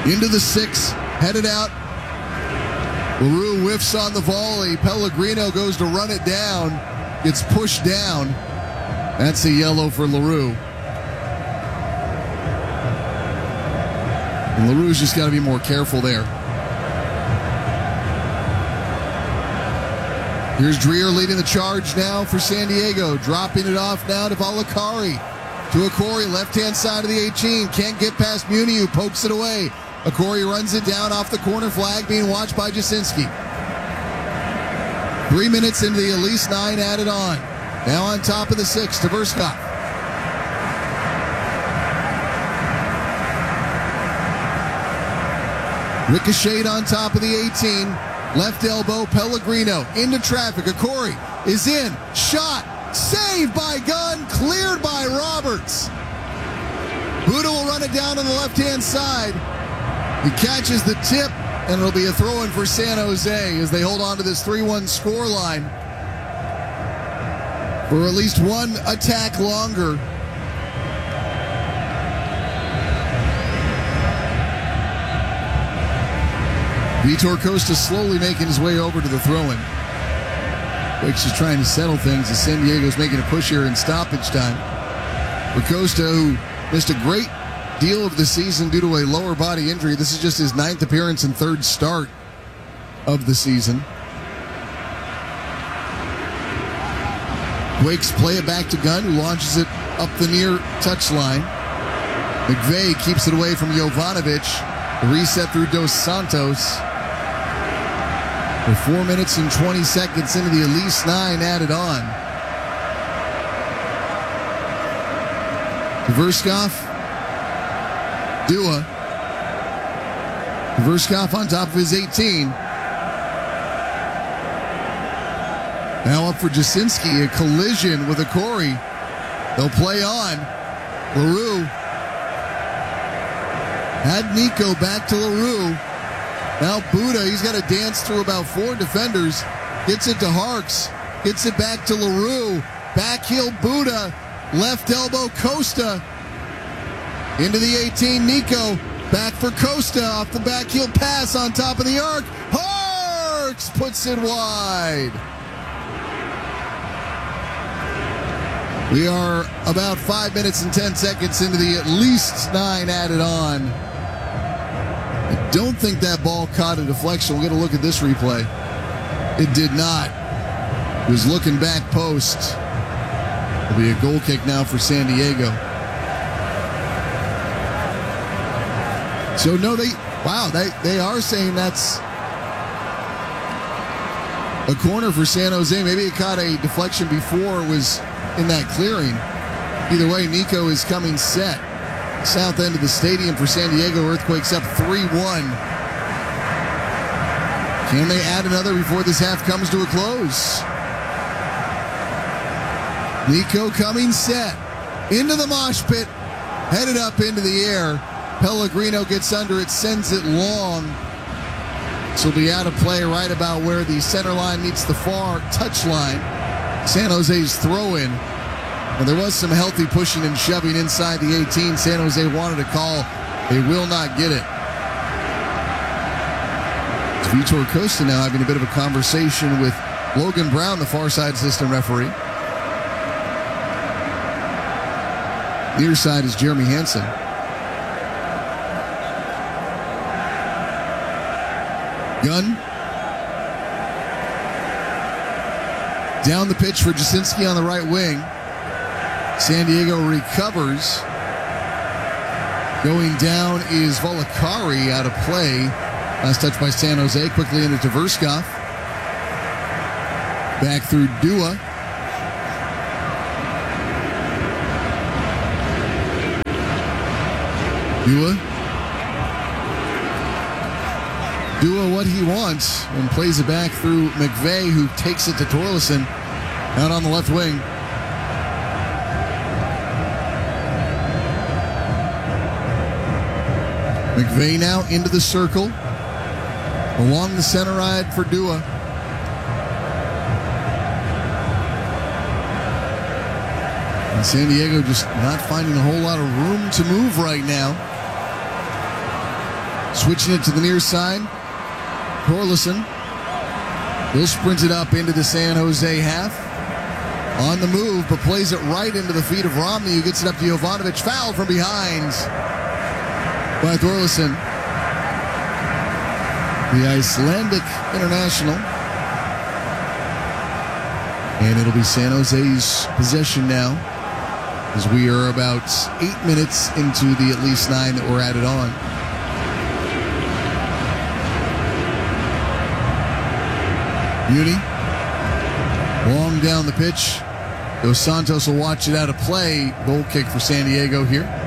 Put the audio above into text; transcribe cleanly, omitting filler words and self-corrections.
Into the 6, headed out. LaRue whiffs on the volley. Pellegrino goes to run it down. Gets pushed down. That's a yellow for LaRue. And LaRue's just got to be more careful there. Here's Dreher leading the charge now for San Diego. Dropping it off now to Valakari. To Akori, left-hand side of the 18. Can't get past Muniu. Pokes it away. Akori runs it down off the corner flag, being watched by Jasinski. 3 minutes into the Elise 9 added on. Now on top of the 6, Tverskov. Ricocheted on top of the 18. Left elbow, Pellegrino into traffic. Akori is in. Shot. Saved by Gunn. Cleared by Roberts. Buda will run it down on the left-hand side. He catches the tip, and it'll be a throw-in for San Jose as they hold on to this 3-1 scoreline for at least one attack longer. Vitor Costa slowly making his way over to the throw-in. Wake's just trying to settle things as San Diego's making a push here in stoppage time. For Costa, who missed a great deal of the season due to a lower body injury. This is just his 9th appearance and 3rd start of the season. Wake's play it back to Gunn, who launches it up the near touchline. McVeigh keeps it away from Jovanovic. The reset through Dos Santos. We're 4 minutes and 20 seconds into the Elise 9 added on. Tverskov. Dua. Tverskov on top of his 18. Now up for Jasinski. A collision with Akori. They'll play on. LaRue. Had Nico back to LaRue. Now Buda, he's got to dance through about 4 defenders. Gets it to Harks. Gets it back to LaRue. Back heel Buda. Left elbow Costa. Into the 18, Nico. Back for Costa. Off the back heel pass on top of the arc. Harks puts it wide. We are about 5 minutes and 10 seconds into the at least 9 added on. I don't think that ball caught a deflection. We'll get a look at this replay. It did not. It was looking back post. It'll be a goal kick now for San Diego. So no, they are saying that's a corner for San Jose. Maybe it caught a deflection before it was in that clearing. Either way, Nico is coming set. South end of the stadium for San Diego. Earthquakes up 3-1. Can they add another before this half comes to a close? Nico coming set. Into the mosh pit. Headed up into the air. Pellegrino gets under it, sends it long. This will be out of play right about where the center line meets the far touch line. San Jose's throw-in. Well, there was some healthy pushing and shoving inside the 18. San Jose wanted a call. They will not get it. It's Vitor Costa now having a bit of a conversation with Logan Brown, the far side assistant referee. Near side is Jeremy Hansen. Gunn. Down the pitch for Jasinski on the right wing. San Diego recovers. Going down is Valakari out of play. Last touch by San Jose. Quickly into Tverskov. Back through Dua. Dua what he wants and plays it back through McVeigh, who takes it to Torlison out on the left wing. McVeigh now into the circle. Along the center side for Dua. And San Diego just not finding a whole lot of room to move right now. Switching it to the near side. Corlison. He'll sprint it up into the San Jose half. On the move, but plays it right into the feet of Romney, who gets it up to Jovanovic. Fouled from behind by Thorlison, the Icelandic international. And it'll be San Jose's possession now, as we are about 8 minutes into the at least 9 that were added on. Muni, long down the pitch. Dos Santos will watch it out of play. Goal kick for San Diego here.